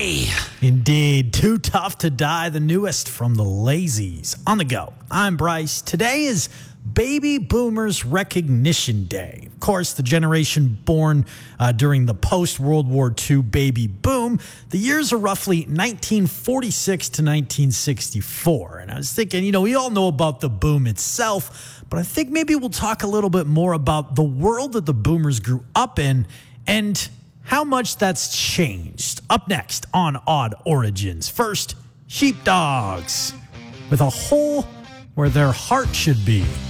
day. Indeed. Too Tough to Die, the newest from the Lazies. On the go, I'm Bryce. Today is Baby Boomers Recognition Day. Of course, the generation born during the post-World War II baby boom. The years are roughly 1946 to 1964. And I was thinking, we all know about the boom itself, but I think maybe we'll talk a little bit more about the world that the boomers grew up in and how much that's changed. Up next on Odd Origins. First, sheepdogs with a hole where their heart should be.